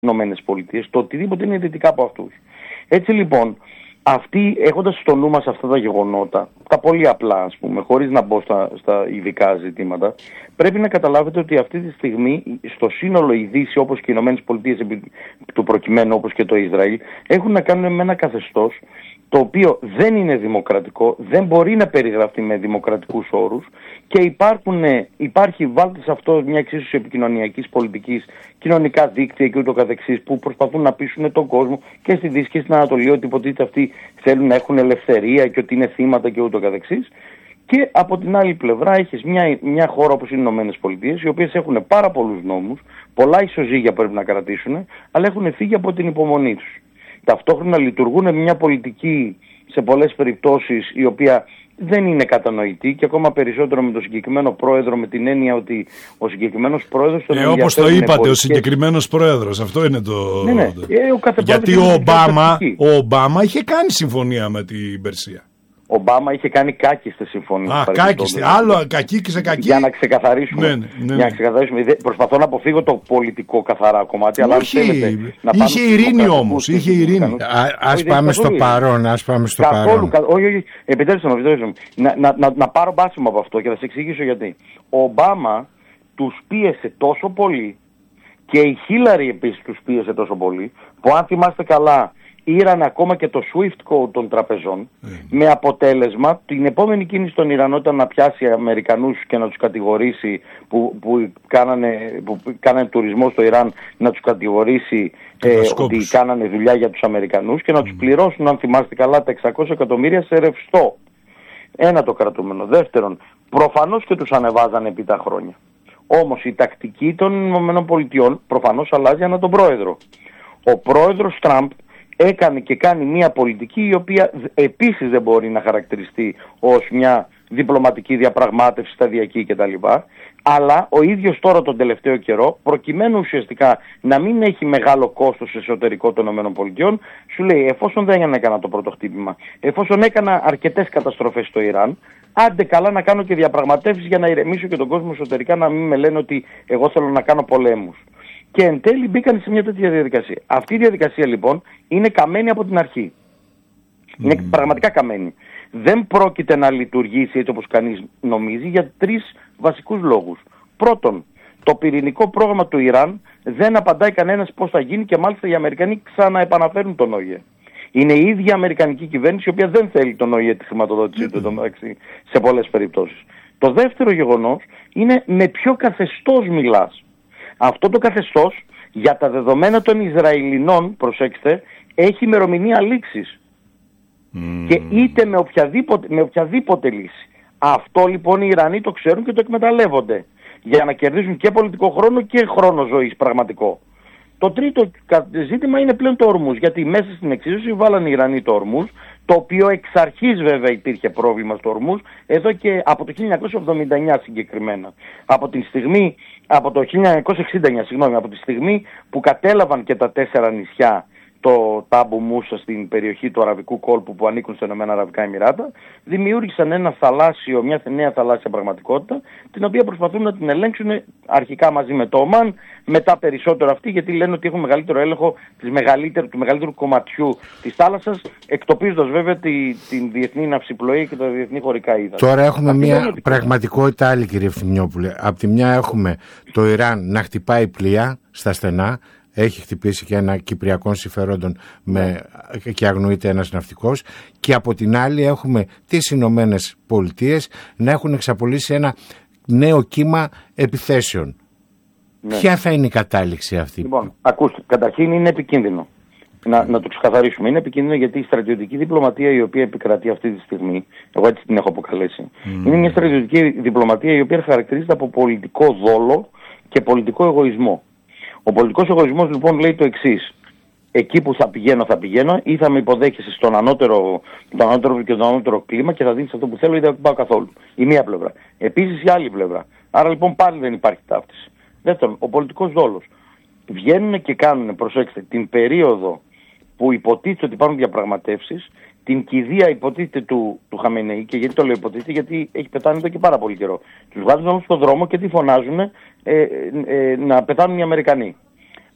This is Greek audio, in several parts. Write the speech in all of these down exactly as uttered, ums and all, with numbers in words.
Ηνωμένες Πολιτείες, το οτιδήποτε είναι δυτικά από αυτούς. Έτσι λοιπόν, αυτοί έχοντας στο νου μας αυτά τα γεγονότα, τα πολύ απλά ας πούμε, χωρίς να μπω στα, στα ειδικά ζητήματα, πρέπει να καταλάβετε ότι αυτή τη στιγμή στο σύνολο η Δύση, όπως και οι Ηνωμένες Πολιτείες του προκειμένου, όπως και το Ισραήλ, έχουν να κάνουν με ένα καθεστώς το οποίο δεν είναι δημοκρατικό, δεν μπορεί να περιγραφεί με δημοκρατικούς όρους και υπάρχουν, υπάρχει, βάλτε σε αυτό μια εξίσωση επικοινωνιακής πολιτικής, κοινωνικά δίκτυα και ούτω καθεξής, που προσπαθούν να πείσουν τον κόσμο και στη Δύση και στην Ανατολή ότι υποτίθεται αυτοί θέλουν να έχουν ελευθερία και ότι είναι θύματα και ούτω καθεξής. Και από την άλλη πλευρά έχεις μια, μια χώρα όπως είναι οι Ηνωμένες Πολιτείες, οι οποίες έχουν πάρα πολλούς νόμους, πολλά ισοζύγια πρέπει να κρατήσουν, αλλά έχουν φύγει από την υπομονή τους. Ταυτόχρονα λειτουργούν με μια πολιτική σε πολλές περιπτώσεις η οποία δεν είναι κατανοητή και ακόμα περισσότερο με τον συγκεκριμένο πρόεδρο, με την έννοια ότι ο συγκεκριμένος πρόεδρος... Ε, όπως το είπατε, πολιτικές... ο συγκεκριμένος πρόεδρος, αυτό είναι το... Ναι, ναι. Ε, ο κάθε γιατί ο Ομπάμα, ο Ομπάμα είχε κάνει συμφωνία με την Περσία. Ο Ομπάμα είχε κάνει κάκιστη συμφωνία. Α, κάκιστη. Άλλο κακή και σε κακή. Για να ξεκαθαρίσουμε. Ναι, ναι, ναι. Για να ξεκαθαρίσουμε. Προσπαθώ να αποφύγω το πολιτικό καθαρά κομμάτι. Αλλά είχε, θέλετε, να είχε ειρήνη όμως. Είχε ειρήνη. Ας πάμε στο παρόν. Ας πάμε στο παρόν. Όχι, όχι. Επιτρέψτε μου. Να, να, να, να πάρω μπάσιμο από αυτό και θα σε εξηγήσω γιατί. Ο Ομπάμα τους πίεσε τόσο πολύ και η Χίλαρη επίσης τους πίεσε τόσο πολύ που αν θυμάστε καλά, ήραν ακόμα και το Swift Code των τραπεζών, mm. με αποτέλεσμα την επόμενη κίνηση των Ιρανών ήταν να πιάσει Αμερικανούς και να τους κατηγορήσει που, που, κάνανε, που κάνανε τουρισμό στο Ιράν, να τους κατηγορήσει ε, ότι κάνανε δουλειά για τους Αμερικανούς και να τους mm. πληρώσουν, αν θυμάστε καλά, τα εξακόσια εκατομμύρια σε ρευστό. Ένα το κρατούμενο. Δεύτερον, προφανώς και τους ανεβάζανε επί τα χρόνια. Όμως η τακτική των ΗΠΑ προφανώς αλλάζει ανά τον πρόεδρο. Ο πρόεδρος Τραμπ έκανε και κάνει μια πολιτική η οποία επίσης δεν μπορεί να χαρακτηριστεί ως μια διπλωματική διαπραγμάτευση σταδιακή κτλ. Αλλά ο ίδιος τώρα τον τελευταίο καιρό, προκειμένου ουσιαστικά να μην έχει μεγάλο κόστος εσωτερικό των ΗΠΑ, σου λέει εφόσον δεν έκανα το πρώτο χτύπημα, εφόσον έκανα αρκετές καταστροφές στο Ιράν, άντε καλά να κάνω και διαπραγματεύσεις για να ηρεμήσω και τον κόσμο εσωτερικά, να μην με λένε ότι εγώ θέλω να κάνω πολέμους. Και εν τέλει μπήκαν σε μια τέτοια διαδικασία. Αυτή η διαδικασία λοιπόν είναι καμένη από την αρχή. Mm. Είναι πραγματικά καμένη. Δεν πρόκειται να λειτουργήσει έτσι όπως κανείς νομίζει για τρεις βασικούς λόγους. Πρώτον, το πυρηνικό πρόγραμμα του Ιράν δεν απαντάει κανένας πώς θα γίνει και μάλιστα οι Αμερικανοί ξαναεπαναφέρουν τον ΟΗΕ. Είναι η ίδια Αμερικανική κυβέρνηση η οποία δεν θέλει τον ΟΗΕ τη χρηματοδότησή του mm. σε πολλές περιπτώσεις. Το δεύτερο γεγονός είναι με ποιο καθεστώς μιλάς. Αυτό το καθεστώς για τα δεδομένα των Ισραηλινών, προσέξτε, έχει ημερομηνία λήξης. Mm. Και είτε με οποιαδήποτε, με οποιαδήποτε λύση. Αυτό λοιπόν οι Ιρανοί το ξέρουν και το εκμεταλλεύονται. Για να κερδίσουν και πολιτικό χρόνο και χρόνο ζωής πραγματικό. Το τρίτο ζήτημα είναι πλέον το Ορμούζ. Γιατί μέσα στην εξίσωση βάλανε οι Ιρανοί το Ορμούζ, το οποίο εξ αρχής βέβαια υπήρχε πρόβλημα στο Ορμούζ, εδώ και από το χίλια εννιακόσια εβδομήντα εννιά συγκεκριμένα. Από τη στιγμή, από το χίλια εννιακόσια εξήντα εννιά, συγγνώμη, από τη στιγμή που κατέλαβαν και τα τέσσερα νησιά, το Τάμπου Μούσα στην περιοχή του Αραβικού κόλπου που ανήκουν στα Ηνωμένα Αραβικά Εμιράτα, δημιούργησαν ένα θαλάσσιο, μια νέα θαλάσσια πραγματικότητα, την οποία προσπαθούν να την ελέγξουν αρχικά μαζί με το Ομάν, μετά περισσότερο αυτοί, γιατί λένε ότι έχουν μεγαλύτερο έλεγχο της μεγαλύτερου, του μεγαλύτερου κομματιού της θάλασσας, εκτοπίζοντας βέβαια τη, την διεθνή ναυσιπλοεία και τα διεθνή χωρικά ύδατα. Τώρα έχουμε αυτή μια είναι... πραγματικότητα άλλη, κύριε Ευθυμιόπουλε. Απ' τη μια έχουμε το Ιράν να χτυπάει πλοία στα στενά. Έχει χτυπήσει και ένα κυπριακών συμφερόντων με, και αγνοείται ένας ναυτικός, και από την άλλη έχουμε τις Ηνωμένες Πολιτείες να έχουν εξαπολύσει ένα νέο κύμα επιθέσεων. Ναι. Ποια θα είναι η κατάληξη αυτή? Λοιπόν, ακούστε, καταρχήν είναι επικίνδυνο. Να, να το ξεκαθαρίσουμε. Είναι επικίνδυνο γιατί η στρατιωτική διπλωματία η οποία επικρατεί αυτή τη στιγμή, εγώ έτσι την έχω αποκαλέσει, mm. είναι μια στρατιωτική διπλωματία η οποία χαρακτηρίζεται από πολιτικό δόλο και πολιτικό εγωισμό. Ο πολιτικός εγωισμός λοιπόν λέει το εξής: εκεί που θα πηγαίνω θα πηγαίνω, ή θα με υποδέχεσαι στον ανώτερο, τον ανώτερο και τον ανώτερο κλίμα και θα δίνεις αυτό που θέλω, ή δεν πάω καθόλου. Η μία πλευρά. Επίσης η άλλη πλευρά. Άρα λοιπόν πάλι δεν υπάρχει ταύτιση. Δεύτερον, ο πολιτικός δόλος. Βγαίνουν και κάνουν, προσέξτε, την περίοδο που υποτίθεται ότι υπάρχουν διαπραγματεύσεις, την κηδεία υποτίθεται του, του Χαμενεή. Και γιατί το λέω υποτίθεται? Γιατί έχει πεθάνει εδώ και πάρα πολύ καιρό. Τους βάζουν όμως στον δρόμο και τι φωνάζουν? Ε, ε, ε, να πεθάνουν οι Αμερικανοί.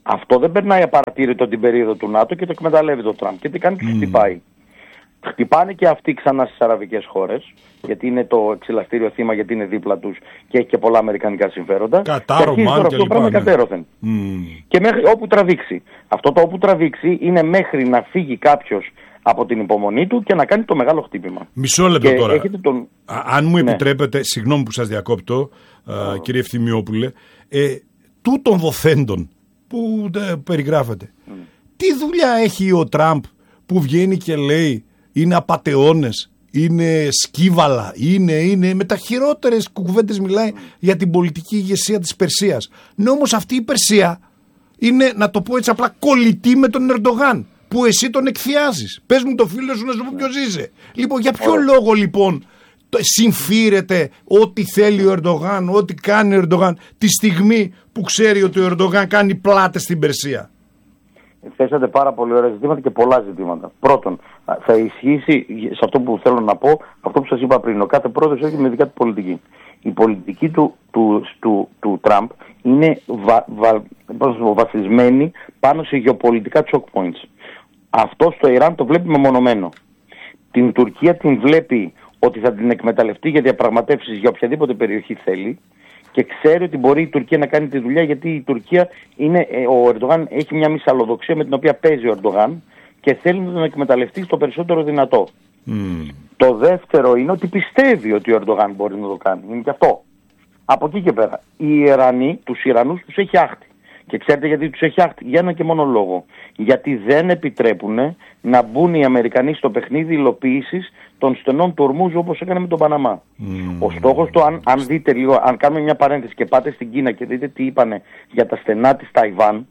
Αυτό δεν περνάει απαρατήρητο την περίοδο του ΝΑΤΟ και το εκμεταλλεύει το Τραμπ. Και τι κάνει, τους mm. χτυπάει. Χτυπάνε και αυτοί ξανά στις αραβικές χώρες, γιατί είναι το εξελαστήριο θύμα, γιατί είναι δίπλα τους και έχει και πολλά αμερικανικά συμφέροντα. Κατάρο, και μαν αυτό το πράγμα κατέρωθεν. Mm. Και μέχρι όπου τραβήξει. Αυτό το όπου τραβήξει είναι μέχρι να φύγει κάποιος από την υπομονή του και να κάνει το μεγάλο χτύπημα. Μισό λεπτό και τώρα. Τον... Α, αν μου ναι. επιτρέπετε, συγγνώμη που σας διακόπτω, oh. κύριε Ευθυμιόπουλε, ε, τούτων δοθέντων που ε, περιγράφεται, mm. τι δουλειά έχει ο Τραμπ που βγαίνει και λέει είναι απατεώνες, είναι σκύβαλα, είναι, είναι με τα χειρότερες κουβέντες μιλάει mm. για την πολιτική ηγεσία της Περσίας. Ναι, όμως αυτή η Περσία είναι, να το πω έτσι απλά, κολλητή με τον Ερντογάν, που εσύ τον εκθιάζεις. Πες μου το φίλο σου να σου πω ποιος είσαι. Λοιπόν, για ποιο Ωραία. λόγο λοιπόν συμφίρεται ό,τι θέλει ο Ερντογάν, ό,τι κάνει ο Ερντογάν, τη στιγμή που ξέρει ότι ο Ερντογάν κάνει πλάτες στην Περσία? Θέσατε πάρα πολύ ωραία ζητήματα και πολλά ζητήματα. Πρώτον, θα ισχύσει σε αυτό που θέλω να πω, αυτό που σας είπα πριν. Ο κάθε πρόεδρος έχει με δικά του πολιτική. Η πολιτική του, του, του, του Τραμπ είναι βα, βα, βασισμένη πάνω σε γεωπολιτικά choke points. Αυτό στο Ιράν το βλέπει μεμονωμένο. Την Τουρκία την βλέπει ότι θα την εκμεταλλευτεί για διαπραγματεύσεις για οποιαδήποτε περιοχή θέλει και ξέρει ότι μπορεί η Τουρκία να κάνει τη δουλειά, γιατί η Τουρκία είναι, ο Ερντογάν έχει μια μυσαλλοδοξία με την οποία παίζει ο Ερντογάν και θέλει να τον εκμεταλλευτεί στο περισσότερο δυνατό. Mm. Το δεύτερο είναι ότι πιστεύει ότι ο Ερντογάν μπορεί να το κάνει. Είναι και αυτό. Από εκεί και πέρα. Οι Ιρανοί, τους Ιρανούς τους έχει άχτη. Και ξέρετε γιατί τους έχει άχτη? Για ένα και μόνο λόγο. Γιατί δεν επιτρέπουν να μπουν οι Αμερικανοί στο παιχνίδι υλοποίησης των στενών του Ορμούζ, όπως έκανε με τον Παναμά. Mm. Ο στόχος του, αν, αν δείτε λίγο, αν κάνουμε μια παρένθεση και πάτε στην Κίνα και δείτε τι είπανε για τα στενά της Ταϊβάν,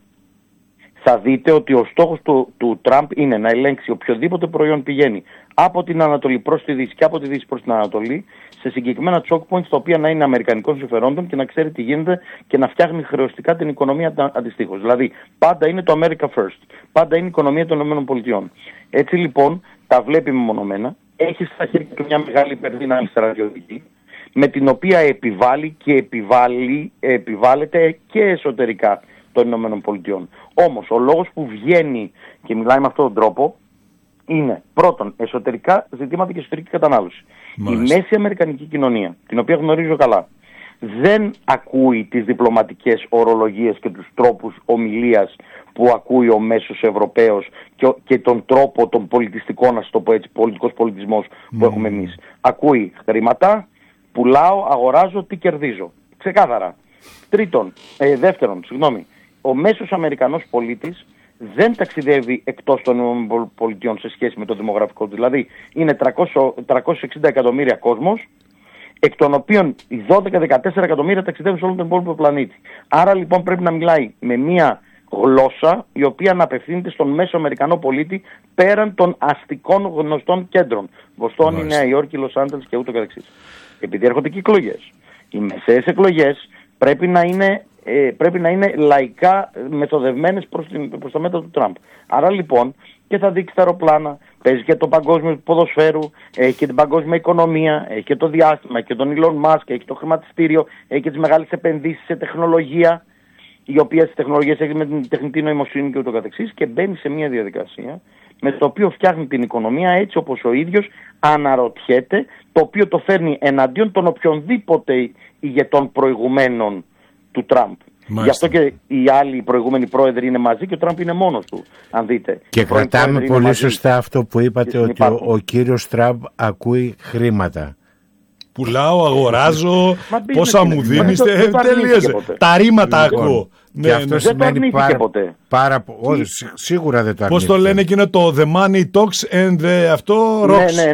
θα δείτε ότι ο στόχος του, του Τραμπ είναι να ελέγξει οποιοδήποτε προϊόν πηγαίνει από την Ανατολή προς τη Δύση και από τη Δύση προς την Ανατολή, σε συγκεκριμένα choke points τα οποία να είναι αμερικανικών συμφερόντων και να ξέρει τι γίνεται και να φτιάχνει χρεωστικά την οικονομία αντιστοίχως. Δηλαδή, πάντα είναι το America First. Πάντα είναι η οικονομία των ΗΠΑ. Έτσι λοιπόν, τα βλέπει μεμονωμένα. Έχει στα χέρια του μια μεγάλη υπερδύναμη στρατιωτική, με την οποία επιβάλλει και επιβάλλει, επιβάλλεται και εσωτερικά των ΗΠΑ. Όμως, ο λόγος που βγαίνει και μιλάει με αυτόν τον τρόπο είναι πρώτον εσωτερικά ζητήματα και εσωτερική κατανάλωση. Μάλιστα. Η μέση αμερικανική κοινωνία, την οποία γνωρίζω καλά, δεν ακούει τις διπλωματικές ορολογίες και τους τρόπους ομιλίας που ακούει ο μέσος Ευρωπαίος και, και τον τρόπο των πολιτιστικών, να το πω έτσι, πολιτικός πολιτισμός που mm. έχουμε εμείς. Ακούει χρήματα, πουλάω, αγοράζω, τι κερδίζω. Ξεκάθαρα. Τρίτον, ε, δεύτερον, συγγνώμη, ο μέσος Αμερικανός πολίτης δεν ταξιδεύει εκτός των ΗΠΑ σε σχέση με το δημογραφικό του. Δηλαδή είναι τριακόσια εξήντα εκατομμύρια κόσμος, εκ των οποίων οι δώδεκα με δεκατέσσερα εκατομμύρια ταξιδεύουν σε όλο τον υπόλοιπο πλανήτη. Άρα λοιπόν πρέπει να μιλάει με μία γλώσσα η οποία να απευθύνεται στον μέσο Αμερικανό πολίτη πέραν των αστικών γνωστών κέντρων. Βοστόνη, Νέα Υόρκη, Λος Άντζελες και ούτω καθεξής. Επειδή έρχονται και εκλογές. Οι μεσαίες εκλογές πρέπει να είναι Ε, πρέπει να είναι λαϊκά μεθοδευμένες προς, την, προς το μέτρο του Τραμπ. Άρα λοιπόν και θα δείξει τα αεροπλάνα, παίζει και το παγκόσμιο ποδοσφαίρου, έχει και την παγκόσμια οικονομία, έχει και το διάστημα, έχει και τον Elon Musk, έχει το χρηματιστήριο, έχει και τις μεγάλες επενδύσεις σε τεχνολογία, οι οποίες τεχνολογίες έχει με την τεχνητή νοημοσύνη και ούτω καθεξής, και μπαίνει σε μια διαδικασία με το οποίο φτιάχνει την οικονομία έτσι όπως ο ίδιος αναρωτιέται, το οποίο το φέρνει εναντίον των οποιονδήποτε ηγετών προηγουμένων του Τραμπ. Μάλιστα. Γι' αυτό και οι άλλοι οι προηγούμενοι πρόεδροι είναι μαζί και ο Τραμπ είναι μόνος του, αν δείτε. Και κρατάμε πολύ σωστά αυτό που είπατε, ότι ο, ο κύριος Τραμπ ακούει χρήματα. Πουλάω, αγοράζω, πόσα μου δίνεις, τελείωσε. Τα ρήματα ακούω. Και αυτό σημαίνει πάρα, πάρα πολύ. Σίγουρα δεν το αρνήθηκε. Πώς το λένε εκείνο το The money talks and the αυτό rocks. Ναι,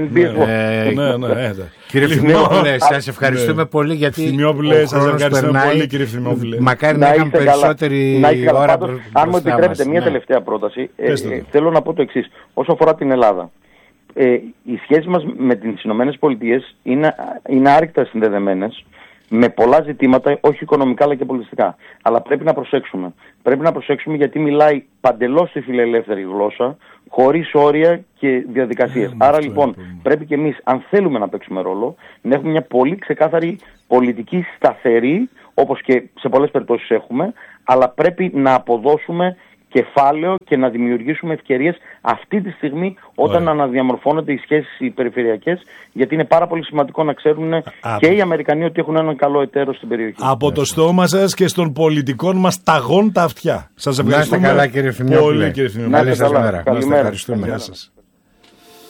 ναι, ναι. Κύριε Ευθυμιόπουλε, σας ευχαριστούμε πολύ, γιατί ο χρόνος περνάει. Μακάρι να είχαμε περισσότερη ώρα. Αν μου επιτρέπετε μια τελευταία πρόταση, θέλω να πω το εξής. Όσο αφορά την Ελλάδα, Ε, οι σχέσεις μας με τις Ηνωμένες Πολιτείες είναι, είναι άρρηκτα συνδεδεμένες με πολλά ζητήματα, όχι οικονομικά αλλά και πολιτιστικά. Αλλά πρέπει να προσέξουμε. Πρέπει να προσέξουμε γιατί μιλάει παντελώς στη φιλελεύθερη γλώσσα, χωρίς όρια και διαδικασίες. Άρα αυτό λοιπόν είναι. Πρέπει και εμείς, αν θέλουμε να παίξουμε ρόλο, να έχουμε μια πολύ ξεκάθαρη πολιτική σταθερή, όπως και σε πολλές περιπτώσεις έχουμε, αλλά πρέπει να αποδώσουμε κεφάλαιο και να δημιουργήσουμε ευκαιρίες αυτή τη στιγμή όταν Ωραία. αναδιαμορφώνονται οι σχέσεις οι περιφερειακές, γιατί είναι πάρα πολύ σημαντικό να ξέρουν Α, και οι Αμερικανοί ότι έχουν έναν καλό εταίρο στην περιοχή. Από το στόμα σας και των πολιτικών μας ταγών τα αυτιά. Σας ευχαριστούμε. Να είστε καλά, κύριε Ευθυμιόπουλε. Πολύ, κύριε Ευθυμιόπουλε. Να είστε καλά. Καλημέρα. Ευχαριστούμε. Γεια σας.